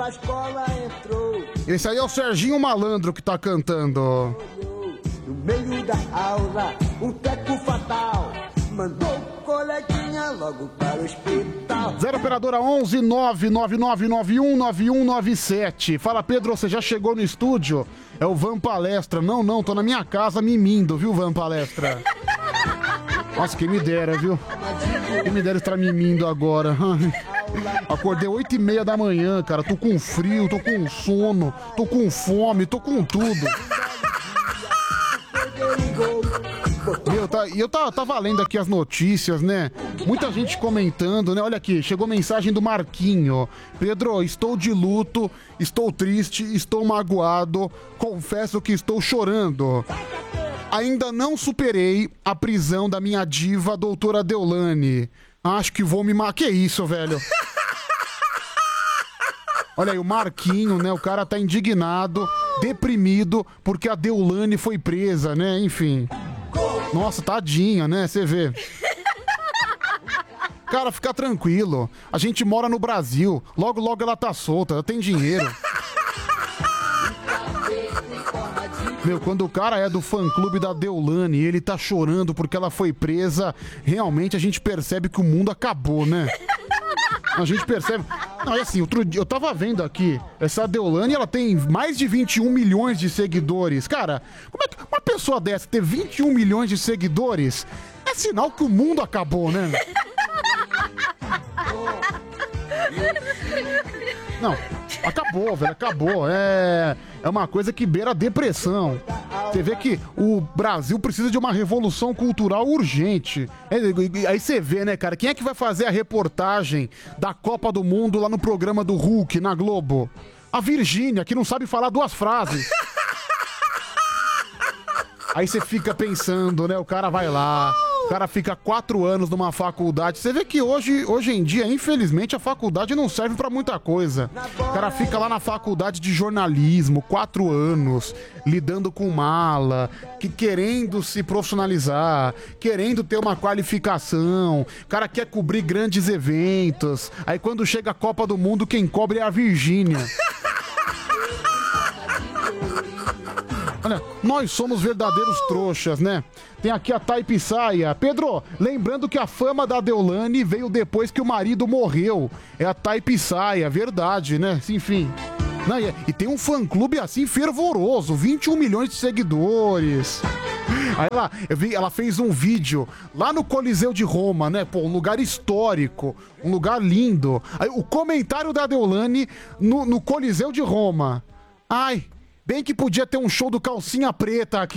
pra escola entrou. Esse aí é o Serginho Malandro que tá cantando. No meio da aula, um teco fatal mandou o coleguinha logo para o hospital. 0 operadora 11 999919197. Fala, Pedro, você já chegou no estúdio? É o Van Palestra. Não, tô na minha casa mimindo, viu, Van Palestra? Nossa, quem me dera, viu? Quem me dera estar mimindo agora. Acordei 8h30 da manhã, cara. Tô com frio, tô com sono, tô com fome, tô com tudo. Eu tava lendo aqui as notícias, né? Muita gente comentando, né? Olha aqui, chegou mensagem do Marquinho. Pedro, estou de luto, estou triste, estou magoado, confesso que estou chorando. Ainda não superei a prisão da minha diva, doutora Deolane. Acho que vou me matar. Que isso, velho? Olha aí, o Marquinho, né? O cara tá indignado, deprimido, porque a Deolane foi presa, né? Enfim. Nossa, tadinha, né? Você vê. Cara, fica tranquilo. A gente mora no Brasil. Logo, logo ela tá solta, ela tem dinheiro. Meu, quando o cara é do fã-clube da Deolane e ele tá chorando porque ela foi presa, realmente a gente percebe que o mundo acabou, né? A gente percebe... Não, é assim, outro dia eu tava vendo aqui, essa Deolane, ela tem mais de 21 milhões de seguidores. Cara, como é que uma pessoa dessa ter 21 milhões de seguidores é sinal que o mundo acabou, né? Não, acabou, velho, acabou. É uma coisa que beira a depressão. Você vê que o Brasil precisa de uma revolução cultural urgente. Aí você vê, né, cara, quem é que vai fazer a reportagem da Copa do Mundo lá no programa do Hulk, na Globo? A Virgínia, que não sabe falar 2 frases. Aí você fica pensando, né, o cara vai lá... O cara fica 4 anos numa faculdade. Você vê que hoje em dia, infelizmente, a faculdade não serve pra muita coisa. O cara fica lá na faculdade de jornalismo, 4 anos, lidando com mala, querendo se profissionalizar, querendo ter uma qualificação. O cara quer cobrir grandes eventos. Aí quando chega a Copa do Mundo, quem cobre é a Virgínia. Olha, nós somos verdadeiros trouxas, né? Tem aqui a Type Saia. Pedro, lembrando que a fama da Deolane veio depois que o marido morreu. É a Type Saia, verdade, né? Enfim. Não, e tem um fã-clube assim fervoroso, 21 milhões de seguidores. Aí ela fez um vídeo lá no Coliseu de Roma, né? Pô, um lugar histórico, um lugar lindo. Aí o comentário da Deolane no Coliseu de Roma. Ai... Bem que podia ter um show do Calcinha Preta aqui.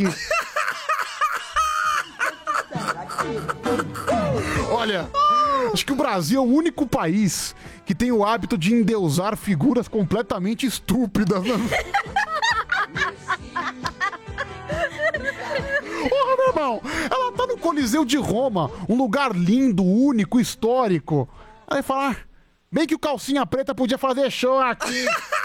Olha, acho que o Brasil é o único país que tem o hábito de endeusar figuras completamente estúpidas. Né? Porra, meu irmão, ela tá no Coliseu de Roma, um lugar lindo, único, histórico. Aí fala, bem que o Calcinha Preta podia fazer show aqui.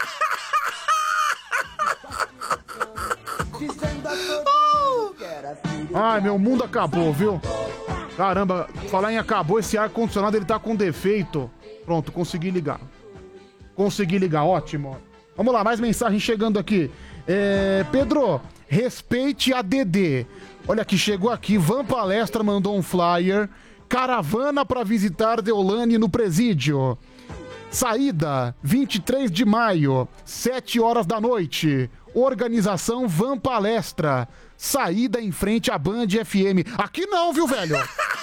Ai, meu mundo acabou, viu? Caramba, falar em acabou, esse ar-condicionado ele tá com defeito. Pronto, consegui ligar. Ótimo. Vamos lá, mais mensagem chegando aqui. Pedro, respeite a Dedê. Olha que chegou aqui, Van Palestra mandou um flyer. Caravana pra visitar Deolane no presídio. Saída, 23 de maio, 7 horas da noite. Organização Van Palestra. Saída em frente à Band FM. Aqui não, viu, velho?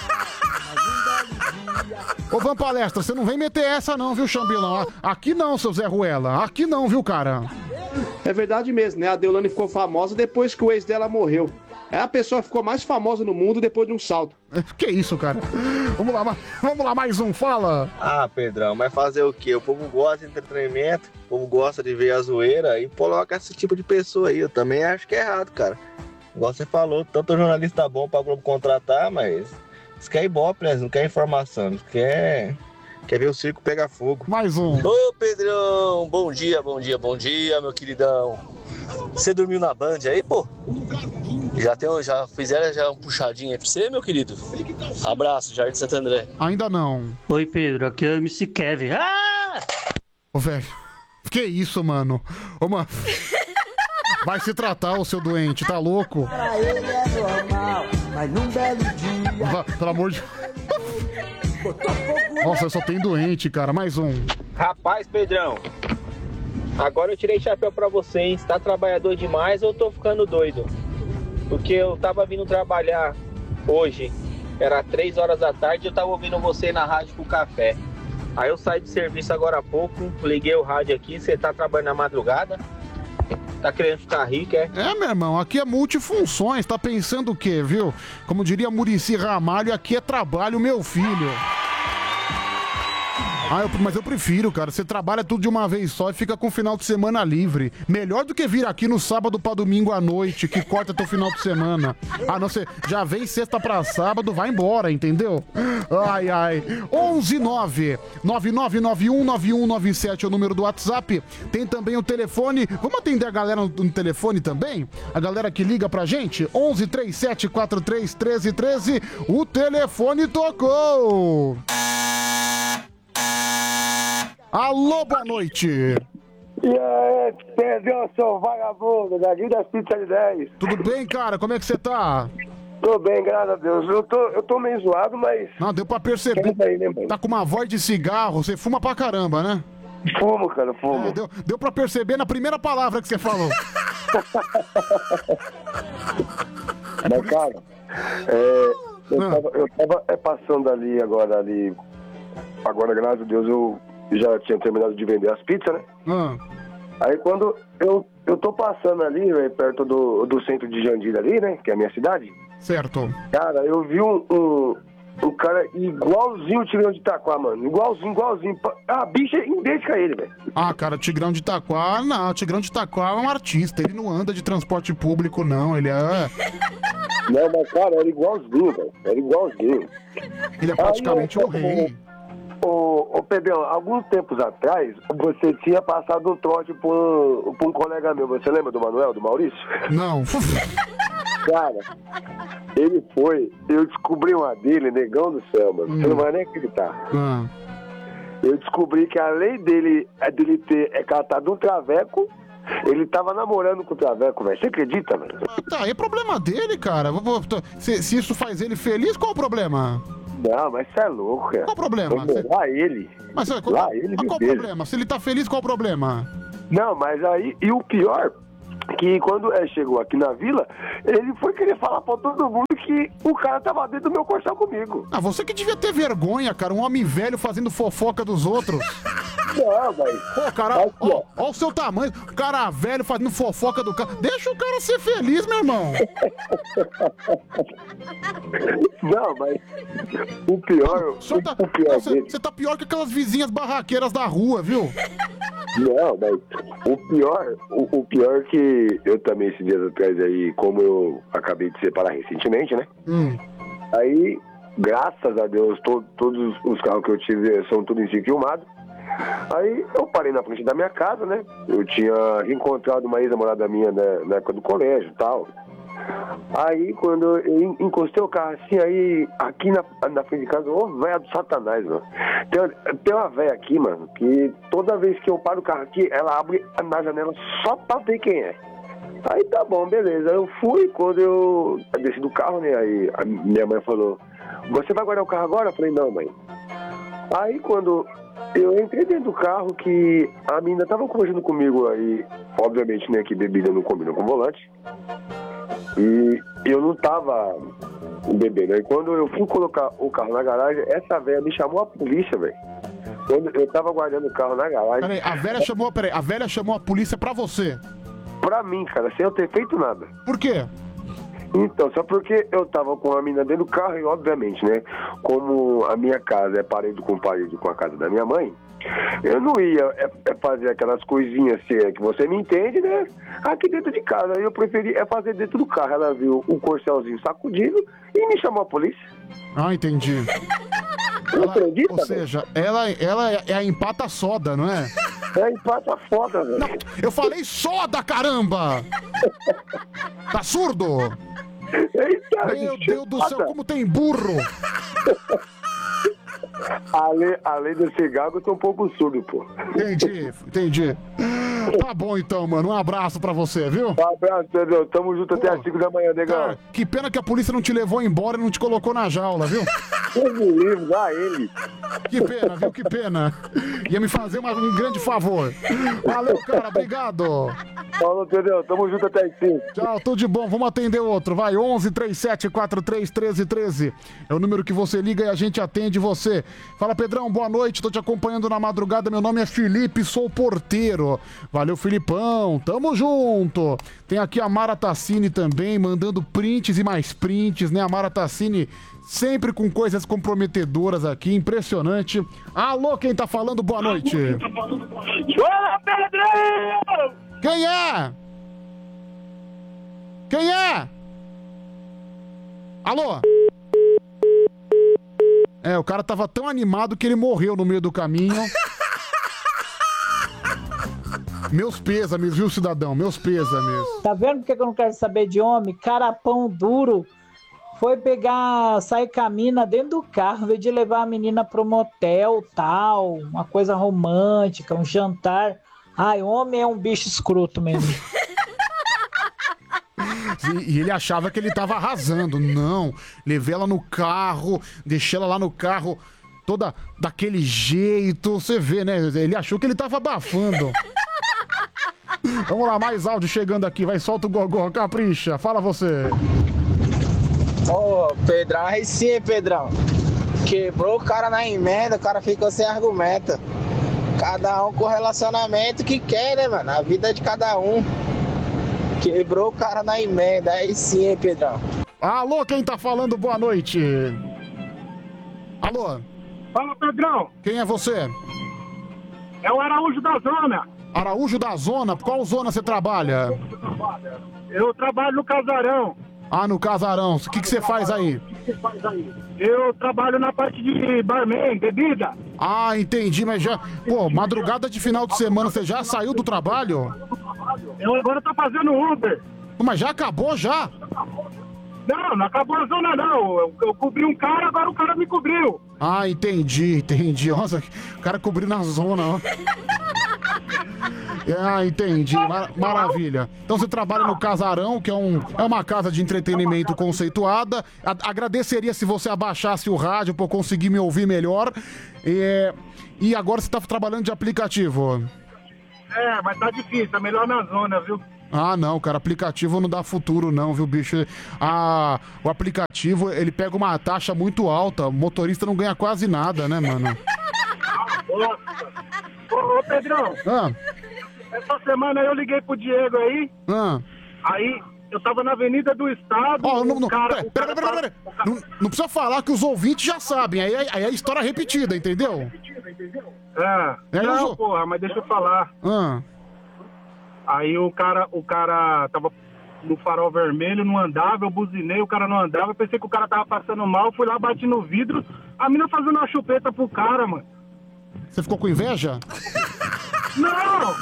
Ô, Van Palestra, você não vem meter essa não, viu, Chambilão? Aqui não, seu Zé Ruela. Aqui não, viu, cara? É verdade mesmo, né? A Deolane ficou famosa depois que o ex dela morreu. É a pessoa que ficou mais famosa no mundo depois de um salto. Que isso, cara? Vamos lá, mais um, fala! Ah, Pedrão, mas fazer o quê? O povo gosta de entretenimento, o povo gosta de ver a zoeira e coloca esse tipo de pessoa aí. Eu também acho que é errado, cara. Igual você falou, tanto jornalista bom pra Globo contratar, mas isso quer ibope, né? Não quer informação, isso quer ver o circo pegar fogo. Mais um. Ô, Pedrão, bom dia, meu queridão. Você dormiu na Band aí, pô? Já fizeram um puxadinho aí pra você, meu querido? Abraço, Jardim Santo André. Ainda não. Oi, Pedro, aqui é o MC Kevin. Ah! Ô, velho, Que isso, mano? Ô, mano. Vai se tratar, ô seu doente, tá louco? Pra ele é normal, mas num belo dia. Pelo amor de... Botou fogo. Nossa, só tem doente, cara. Mais um. Rapaz, Pedrão, agora eu tirei chapéu pra você, hein? Você tá trabalhador demais ou eu tô ficando doido? Porque eu tava vindo trabalhar hoje, era 3 horas da tarde, eu tava ouvindo você na rádio com café. Aí eu saí de serviço agora há pouco, liguei o rádio aqui, você tá trabalhando na madrugada? Tá querendo ficar rico, é? É, meu irmão, aqui é multifunções, tá pensando o quê, viu? Como diria Muricy Ramalho, aqui é trabalho, meu filho. Mas eu prefiro, cara. Você trabalha tudo de uma vez só e fica com o final de semana livre. Melhor do que vir aqui no sábado pra domingo à noite, que corta teu final de semana. Ah, não, você já vem sexta pra sábado, vai embora, entendeu? Ai, ai. 119-9991-9197 é o número do WhatsApp. Tem também o telefone. Vamos atender a galera no telefone também? A galera que liga pra gente? 11-3743-1313. O telefone tocou. Alô, boa noite. E aí, Pedrão, seu vagabundo, daqui das pizzas de 10. Tudo bem, cara? Como é que você tá? Tô bem, graças a Deus. Eu tô meio zoado, mas... Não, deu pra perceber. Aí, né, tá com uma voz de cigarro, você fuma pra caramba, né? Fumo, cara, fumo. É, deu pra perceber na primeira palavra que você falou. Mas, cara, eu tava passando ali, agora, graças a Deus, eu já tinha terminado de vender as pizzas, né? Aí quando eu tô passando ali, véio, perto do centro de Jandira ali, né? Que é a minha cidade. Certo. Cara, eu vi um cara igualzinho o Tigrão de Itaquá, mano. Igualzinho. A bicha é idêntica a ele, velho. Ah, cara, o Tigrão de Itaquá, não. O Tigrão de Itaquá é um artista. Ele não anda de transporte público, não. Ele é... Não, mas, cara, era igualzinho, velho. Era igualzinho. Ele é praticamente um rei. Ô, Pedrão, alguns tempos atrás, você tinha passado um trote pra um colega meu. Você lembra do Manuel, do Maurício? Não. Cara, ele foi... Eu descobri uma dele, negão do céu, mano. Você não vai nem acreditar. Eu descobri que além dele ter catado um traveco, ele tava namorando com o traveco, velho. Você acredita, velho? Tá, é problema dele, cara. Se isso faz ele feliz, qual o problema? Não, mas você é louco, cara. Qual o problema? Lá ele. Mas qual o problema? Se ele tá feliz, qual o problema? Não, mas aí... E o pior... Que quando chegou aqui na vila, ele foi querer falar pra todo mundo que o cara tava dentro do meu colchão comigo. Ah, você que devia ter vergonha, cara. Um homem velho fazendo fofoca dos outros. Não, mas... Pô, cara, ó o seu tamanho. O cara velho fazendo fofoca do cara. Deixa o cara ser feliz, meu irmão. Não, mas... O pior... Você tá pior que aquelas vizinhas barraqueiras da rua, viu? Não, mas o pior que eu também esses dias atrás aí, como eu acabei de separar recentemente, né? Aí, graças a Deus, todos os carros que eu tive são tudo em si filmado. Aí eu parei na frente da minha casa, né? Eu tinha reencontrado uma ex-namorada minha na época do colégio e tal. Aí quando eu encostei o carro assim, aí aqui na frente de casa, véia do satanás, mano. Tem uma véia aqui, mano, que toda vez que eu paro o carro aqui, ela abre na janela só pra ver quem é. Aí tá bom, beleza. Eu fui, quando eu desci do carro, né, aí a minha mãe falou, você vai guardar o carro agora? Eu falei, não, mãe. Aí quando eu entrei dentro do carro, que a menina tava conversando comigo aí, obviamente, né, que bebida não combina com volante. E eu não tava bebendo. Aí quando eu fui colocar o carro na garagem, essa velha me chamou a polícia, velho. Quando eu tava guardando o carro na garagem... Peraí, a velha chamou a polícia pra você? Pra mim, cara, sem eu ter feito nada. Por quê? Então, só porque eu tava com a menina dentro do carro e, obviamente, né, como a minha casa é parede com a casa da minha mãe, eu não ia fazer aquelas coisinhas, se é que você me entende, né, aqui dentro de casa. Eu preferi fazer dentro do carro. Ela viu um corcelzinho sacudindo e me chamou a polícia. Ah, entendi. Acredita, ou seja, ela é a empata soda, não é? É a empata foda, velho. Não, eu falei soda, caramba! Tá surdo? Eita, meu Deus do céu, como tem burro! além de ser gago, eu tô um pouco surdo, pô. Entendi. Tá bom então, mano. Um abraço pra você, viu? Um abraço, Pedro. Tamo junto até às 5 da manhã, negão. Cara, que pena que a polícia não te levou embora e não te colocou na jaula, viu? Eu me livro, dá ele. Que pena, viu? Que pena. Ia me fazer um grande favor. Valeu, cara. Obrigado. Falou, Pedro. Tamo junto até às 5. Tchau, tudo de bom. Vamos atender outro. Vai, 11 37 43 13 13. É o número que você liga e a gente atende você. Fala, Pedrão. Boa noite. Tô te acompanhando na madrugada. Meu nome é Felipe, sou porteiro. Valeu, Filipão. Tamo junto. Tem aqui a Mara Tassini também, mandando prints e mais prints, né? A Mara Tassini sempre com coisas comprometedoras aqui. Impressionante. Alô, quem tá falando? Boa noite. Fala, Pedrão! Quem é? Quem é? Alô? É, o cara tava tão animado que ele morreu no meio do caminho. Meus pêsames, viu, cidadão? Meus pêsames. Tá vendo porque eu não quero saber de homem? Carapão duro. Foi sair com a mina dentro do carro, em vez de levar a menina pro motel, tal, uma coisa romântica, um jantar. Ai, homem é um bicho escroto mesmo. E ele achava que ele tava arrasando. Não, levei ela no carro, deixei ela lá no carro, toda daquele jeito. Você vê, né? Ele achou que ele tava abafando. Vamos lá, mais áudio chegando aqui. Vai, solta o gogó, capricha. Fala você. Ô, Pedrão, aí sim, Pedrão. Quebrou o cara na emenda, o cara ficou sem argumento. Cada um com o relacionamento que quer, né, mano? A vida é de cada um. Quebrou o cara na emenda, aí sim, Pedrão. Alô, quem tá falando? Boa noite. Alô? Fala, Pedrão. Quem é você? É o Araújo da Zona. Araújo da Zona? Qual zona você trabalha? Eu trabalho no Casarão. Ah, no Casarão. O que você faz aí? Eu trabalho na parte de barman, bebida. Ah, entendi, mas já... Pô, madrugada de final de semana, você já saiu do trabalho? Eu agora tô fazendo Uber. Mas já acabou, já? Não acabou a zona, não. Eu cobri um cara, agora o cara me cobriu. Ah, entendi. Nossa, o cara cobriu na zona, ó. Ah, entendi. Maravilha. Então você trabalha no Casarão, que é uma casa de entretenimento conceituada. Agradeceria se você abaixasse o rádio pra eu conseguir me ouvir melhor. E agora você tá trabalhando de aplicativo. É, mas tá difícil. É melhor na zona, viu? Ah, não, cara, aplicativo não dá futuro não, viu, bicho? O aplicativo, ele pega uma taxa muito alta, o motorista não ganha quase nada, né, mano? Nossa. Ô, Pedrão. Essa semana eu liguei pro Diego aí. Aí eu tava na Avenida do Estado. Pera. Não precisa falar que os ouvintes já sabem, aí é a história repetida, entendeu? Não, porra, mas deixa eu falar. Aí o cara tava no farol vermelho, não andava, eu buzinei, o cara não andava, eu pensei que o cara tava passando mal, fui lá, bati no vidro, a mina fazendo uma chupeta pro cara, mano. Você ficou com inveja? Não!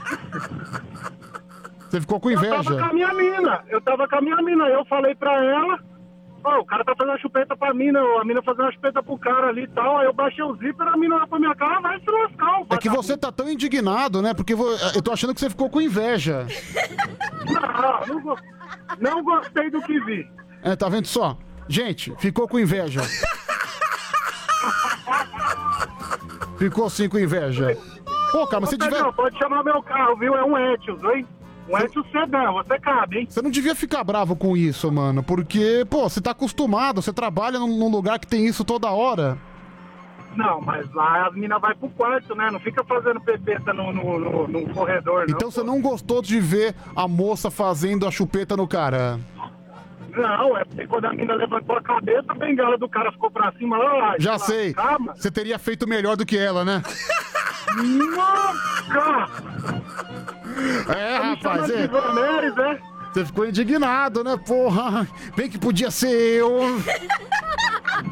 Você ficou com inveja? Eu tava com a minha mina, eu falei pra ela, o cara tá fazendo uma chupeta pra mina, a mina fazendo uma chupeta pro cara ali e tal, aí eu baixei o zíper, a mina olhou pra minha cara, vai se lascar. É que você tá tão indignado, né? Porque eu tô achando que você ficou com inveja. Não gostei do que vi. Tá vendo só? Gente, ficou com inveja. Ficou sim com inveja. Pô, cara, mas você devia... Pode chamar meu carro, viu? É um Etios, hein? Um Etios sedã, você cabe, hein? Você não devia ficar bravo com isso, mano, porque, pô, você tá acostumado, você trabalha num lugar que tem isso toda hora. Não, mas lá as minas vai pro quarto, né? Não fica fazendo pepeta no corredor, não. Então você não gostou de ver a moça fazendo a chupeta no cara? Não, é porque quando a mina levantou a cabeça, a bengala do cara ficou pra cima. Lá, já sei. Você teria feito melhor do que ela, né? Nossa! Rapaz, você ficou indignado, né, porra? Bem que podia ser eu.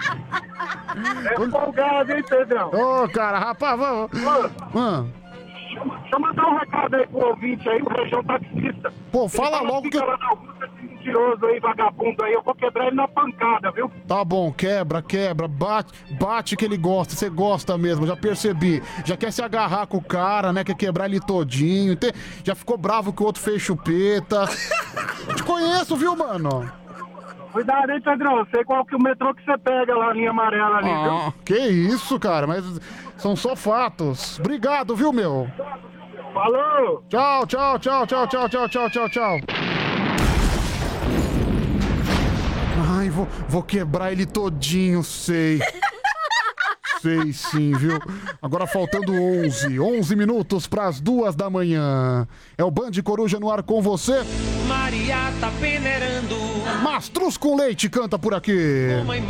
É folgado, hein, Pedrão? Cara, rapaz, vamos. Deixa eu mandar um recado aí pro ouvinte aí, o Região Taxista. Pô, fala logo que lá na Augusta, esse mentiroso aí, vagabundo aí, eu vou quebrar ele na pancada, viu? Tá bom, quebra, bate que ele gosta, você gosta mesmo, já percebi. Já quer se agarrar com o cara, né, quer quebrar ele todinho, já ficou bravo que o outro fez chupeta. Eu te conheço, viu, mano? Cuidado aí, Pedrão, eu sei qual que é o metrô que você pega lá, a linha amarela ali, viu? Que isso, cara, mas são só fatos. Obrigado, viu, meu? Falou! Tchau. Ai, vou quebrar ele todinho, sei. Sei sim, viu? Agora faltando 11 minutos pras 2 da manhã. É o Band Coruja no ar com você. Maria tá peneirando. Mastruz com leite canta por aqui.